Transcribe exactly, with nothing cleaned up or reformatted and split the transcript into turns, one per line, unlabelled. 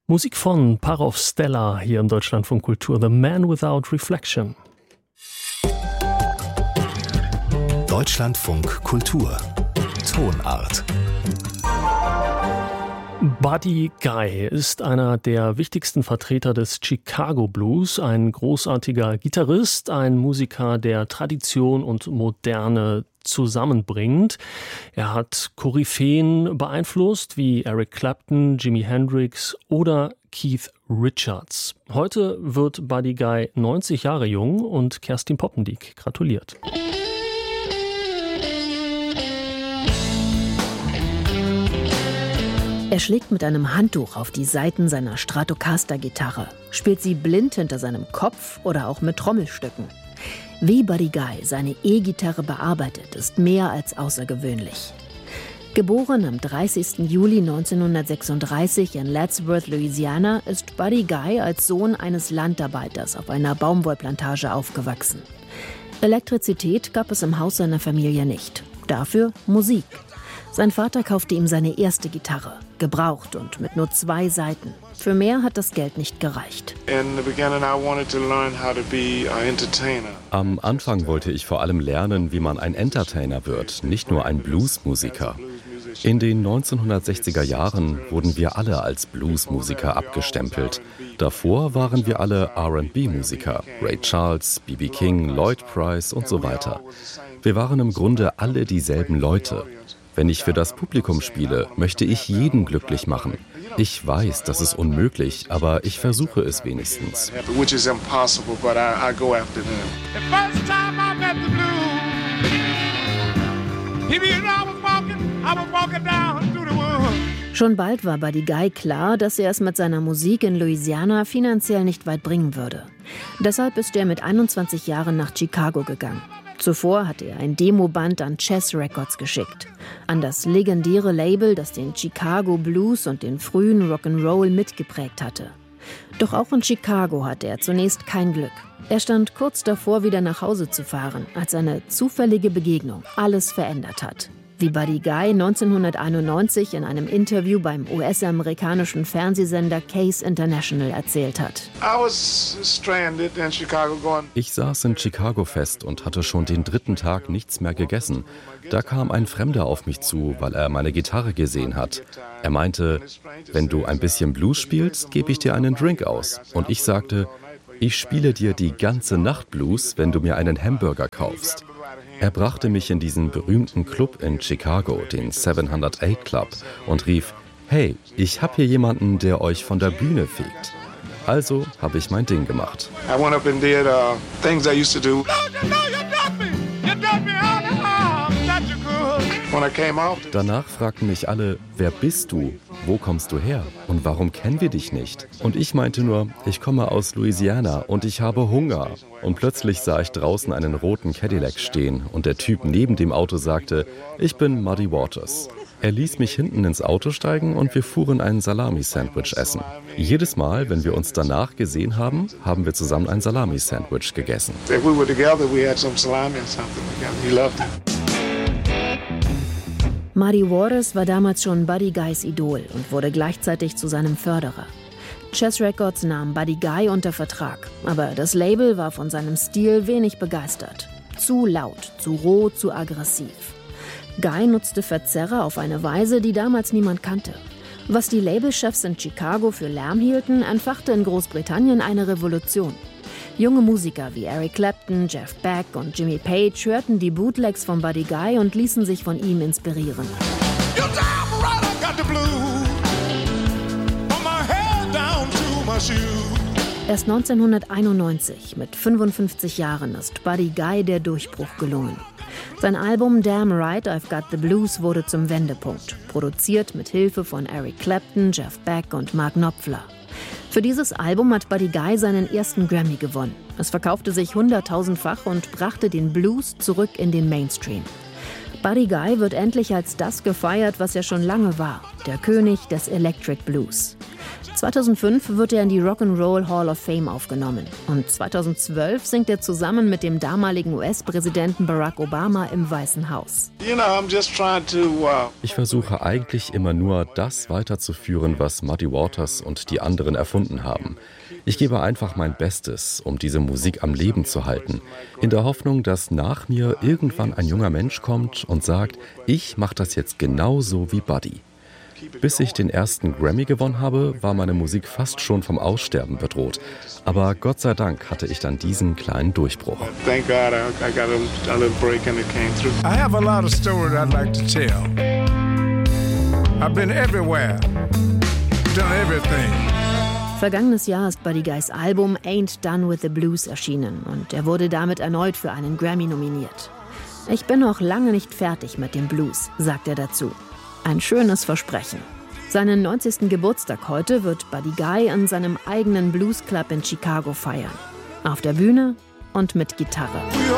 Musik von Parov Stella hier im Deutschlandfunk Kultur, The Man Without Reflection.
Deutschlandfunk Kultur Tonart.
Buddy Guy ist einer der wichtigsten Vertreter des Chicago Blues, ein großartiger Gitarrist, ein Musiker, der Tradition und Moderne zusammenbringt. Er hat Koryphäen beeinflusst wie Eric Clapton, Jimi Hendrix oder Keith Richards. Heute wird Buddy Guy neunzig Jahre jung und Kerstin Poppendiek gratuliert.
Er schlägt mit einem Handtuch auf die Saiten seiner Stratocaster-Gitarre, spielt sie blind hinter seinem Kopf oder auch mit Trommelstücken. Wie Buddy Guy seine E-Gitarre bearbeitet, ist mehr als außergewöhnlich. Geboren am dreißigsten Juli neunzehnhundertsechsunddreißig in Leadsworth, Louisiana, ist Buddy Guy als Sohn eines Landarbeiters auf einer Baumwollplantage aufgewachsen. Elektrizität gab es im Haus seiner Familie nicht, dafür Musik. Sein Vater kaufte ihm seine erste Gitarre, gebraucht und mit nur zwei Saiten. Für mehr hat das Geld nicht gereicht.
Am Anfang wollte ich vor allem lernen, wie man ein Entertainer wird, nicht nur ein Bluesmusiker. In den neunzehnhundertsechziger Jahren wurden wir alle als Bluesmusiker abgestempelt. Davor waren wir alle R and B-Musiker, Ray Charles, B B King, Lloyd Price und so weiter. Wir waren im Grunde alle dieselben Leute. Wenn ich für das Publikum spiele, möchte ich jeden glücklich machen. Ich weiß, das ist unmöglich, aber ich versuche es wenigstens.
Schon bald war Buddy Guy klar, dass er es mit seiner Musik in Louisiana finanziell nicht weit bringen würde. Deshalb ist er mit einundzwanzig Jahren nach Chicago gegangen. Zuvor hatte er ein Demoband an Chess Records geschickt, an das legendäre Label, das den Chicago Blues und den frühen Rock'n'Roll mitgeprägt hatte. Doch auch in Chicago hatte er zunächst kein Glück. Er stand kurz davor, wieder nach Hause zu fahren, als eine zufällige Begegnung alles verändert hat. Wie Buddy Guy neunzehnhunderteinundneunzig in einem Interview beim U S-amerikanischen Fernsehsender Case International erzählt hat.
Ich saß in Chicago fest und hatte schon den dritten Tag nichts mehr gegessen. Da kam ein Fremder auf mich zu, weil er meine Gitarre gesehen hat. Er meinte, wenn du ein bisschen Blues spielst, gebe ich dir einen Drink aus. Und ich sagte, ich spiele dir die ganze Nacht Blues, wenn du mir einen Hamburger kaufst. Er brachte mich in diesen berühmten Club in Chicago, den siebenhundertacht Club, und rief, hey, ich hab hier jemanden, der euch von der Bühne fegt. Also habe ich mein Ding gemacht. Danach fragten mich alle, wer bist du? Wo kommst du her? Und warum kennen wir dich nicht? Und ich meinte nur, ich komme aus Louisiana und ich habe Hunger. Und plötzlich sah ich draußen einen roten Cadillac stehen und der Typ neben dem Auto sagte, ich bin Muddy Waters. Er ließ mich hinten ins Auto steigen und wir fuhren ein Salami-Sandwich essen. Jedes Mal, wenn wir uns danach gesehen haben, haben wir zusammen ein Salami-Sandwich gegessen.
Muddy Waters war damals schon Buddy Guys Idol und wurde gleichzeitig zu seinem Förderer. Chess Records nahm Buddy Guy unter Vertrag, aber das Label war von seinem Stil wenig begeistert. Zu laut, zu roh, zu aggressiv. Guy nutzte Verzerrer auf eine Weise, die damals niemand kannte. Was die Labelchefs in Chicago für Lärm hielten, entfachte in Großbritannien eine Revolution. Junge Musiker wie Eric Clapton, Jeff Beck und Jimmy Page hörten die Bootlegs von Buddy Guy und ließen sich von ihm inspirieren. Erst neunzehnhunderteinundneunzig, mit fünfundfünfzig Jahren, ist Buddy Guy der Durchbruch gelungen. Sein Album Damn Right, I've Got the Blues wurde zum Wendepunkt, produziert mit Hilfe von Eric Clapton, Jeff Beck und Mark Knopfler. Für dieses Album hat Buddy Guy seinen ersten Grammy gewonnen. Es verkaufte sich hunderttausendfach und brachte den Blues zurück in den Mainstream. Buddy Guy wird endlich als das gefeiert, was er schon lange war, der König des Electric Blues. zweitausendfünf wird er in die Rock'n'Roll Hall of Fame aufgenommen. Und zweitausendzwölf singt er zusammen mit dem damaligen U S-Präsidenten Barack Obama im Weißen Haus.
Ich versuche eigentlich immer nur das weiterzuführen, was Muddy Waters und die anderen erfunden haben. Ich gebe einfach mein Bestes, um diese Musik am Leben zu halten, in der Hoffnung, dass nach mir irgendwann ein junger Mensch kommt und sagt, ich mache das jetzt genauso wie Buddy. Bis ich den ersten Grammy gewonnen habe, war meine Musik fast schon vom Aussterben bedroht. Aber Gott sei Dank hatte ich dann diesen kleinen Durchbruch.
Thank God I got a little break and it came through. I have a lot of stories I'd like to tell. I've been everywhere, done everything.
Vergangenes Jahr ist Buddy Guys Album Ain't Done with the Blues erschienen und er wurde damit erneut für einen Grammy nominiert. Ich bin noch lange nicht fertig mit dem Blues, sagt er dazu. Ein schönes Versprechen. Seinen neunzigsten Geburtstag heute wird Buddy Guy an seinem eigenen Bluesclub in Chicago feiern. Auf der Bühne und mit Gitarre.